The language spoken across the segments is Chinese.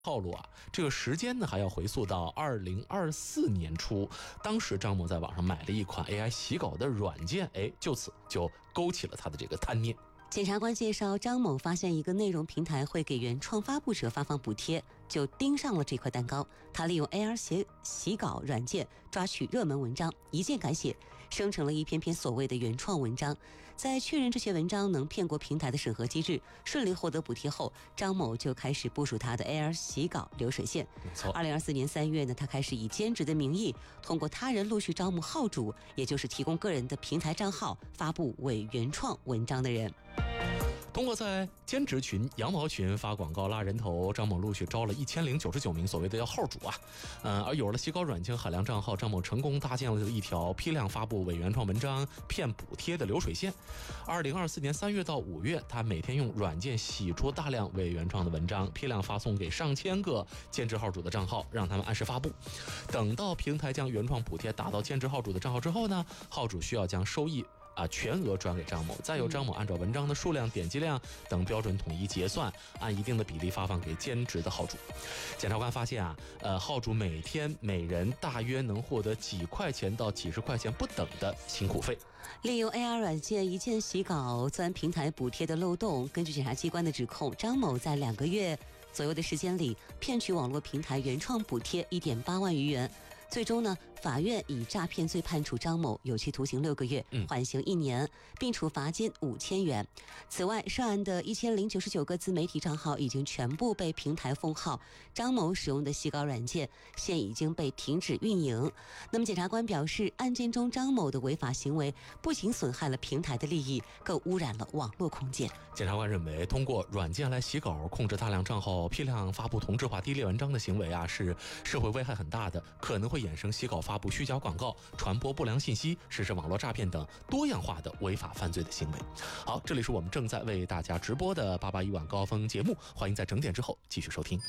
套路啊，这个时间呢还要回溯到2024年初，当时张某在网上买了一款 AI 洗稿的软件，就此就勾起了他的这个贪念。 检察官介绍，张某发现一个内容平台会给原创发布者发放补贴，就盯上了这块蛋糕。他利用 AR 洗稿软件抓取热门文章，一键改写，生成了一篇篇所谓的原创文章。在确认这些文章能骗过平台的审核机制，顺利获得补贴后，张某就开始部署他的 AR 洗稿流水线。 没错 ，2024年3月呢，他开始以兼职的名义，通过他人陆续招募号主，也就是提供个人的平台账号发布伪原创文章的人。 通过在兼职群、羊毛群发广告拉人头，张某陆续招了1099名所谓的叫号主啊。而有了洗稿软件海量账号，张某成功搭建了一条批量发布伪原创文章、骗补贴的流水线。2024年3月到5月，他每天用软件洗出大量伪原创的文章，批量发送给上千个兼职号主的账号，让他们按时发布。等到平台将原创补贴打到兼职号主的账号之后呢，号主需要将收益全额转给张某，再由张某按照文章的数量、点击量等标准统一结算，按一定的比例发放给兼职的号主。检察官发现号主每天每人大约能获得几块钱到几十块钱不等的辛苦费。 利用 AR 软件一键洗稿钻平台补贴的漏洞，根据检察机关的指控，张某在2个月左右的时间里骗取网络平台原创补贴1.8万余元。最终呢，法院以诈骗罪判处张某有期徒刑6个月，缓刑1年，并处罚金5000元。此外，涉案的1099个自媒体账号已经全部被平台封号，张某使用的洗稿软件现已经被停止运营。那么，检察官表示，案件中张某的违法行为不仅损害了平台的利益，更污染了网络空间。 检察官认为，通过软件来洗稿、控制大量账号、批量发布同质化低劣文章的行为是社会危害很大的，可能会衍生洗稿发布虚假广告、传播不良信息、实施网络诈骗等多样化的违法犯罪的行为。好，这里是我们正在为大家直播的881晚高峰节目，欢迎在整点之后继续收听。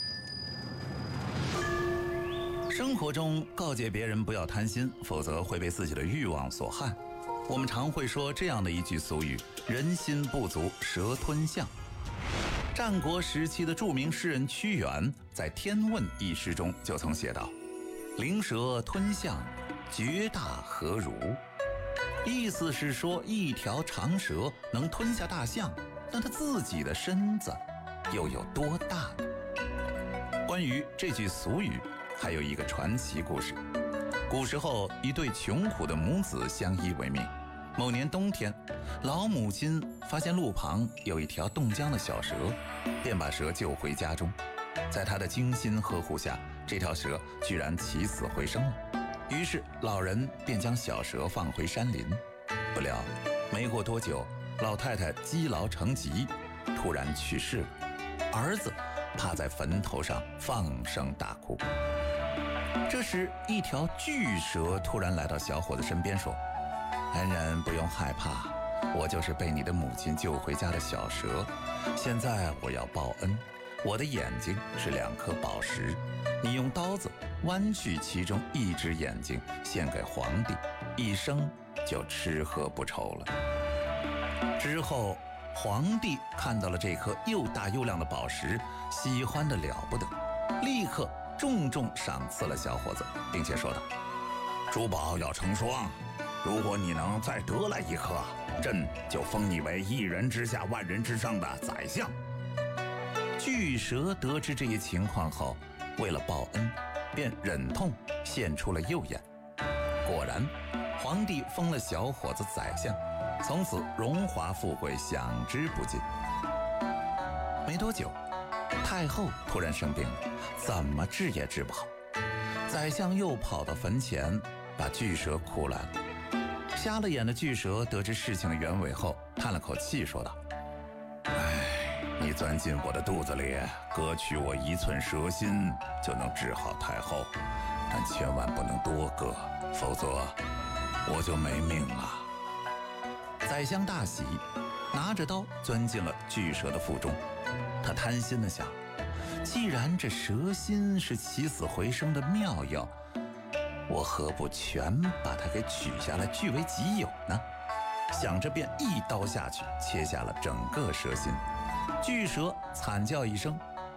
生活中告诫别人不要贪心，否则会被自己的欲望所害。我们常会说这样的一句俗语：人心不足蛇吞象。战国时期的著名诗人屈原在《天问》一诗中就曾写道：灵蛇吞象，绝大何如？意思是说，一条长蛇能吞下大象，那它自己的身子又有多大呢？关于这句俗语，还有一个传奇故事。古时候，一对穷苦的母子相依为命。某年冬天，老母亲发现路旁有一条冻僵的小蛇，便把蛇救回家中。在她的精心呵护下，这条蛇居然起死回生了。于是老人便将小蛇放回山林。不料没过多久，老太太积劳成疾，突然去世了。儿子趴在坟头上放声大哭。这时一条巨蛇突然来到小伙子身边说：恩人不用害怕，我就是被你的母亲救回家的小蛇。现在我要报恩，我的眼睛是2颗宝石，你用刀子剜去其中1只眼睛献给皇帝，一生就吃喝不愁了。之后皇帝看到了这颗又大又亮的宝石，喜欢得了不得，立刻重重赏赐了小伙子，并且说道：珠宝要成双，如果你能再得来1颗，朕就封你为1人之下万人之上的宰相。巨蛇得知这一情况后，为了报恩，便忍痛献出了右眼。果然，皇帝封了小伙子宰相，从此荣华富贵享之不尽。没多久，太后突然生病了，怎么治也治不好。宰相又跑到坟前，把巨蛇哭来了。瞎了眼的巨蛇得知事情的原委后，叹了口气说道：你钻进我的肚子里，割取我1寸蛇心，就能治好太后，但千万不能多割，否则我就没命了。宰相大喜，拿着刀钻进了巨蛇的腹中。他贪心地想，既然这蛇心是起死回生的妙药，我何不全把它给取下来据为己有呢？想着便一刀下去，切下了整个蛇心。巨蛇惨叫一声，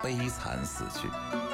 悲惨死去。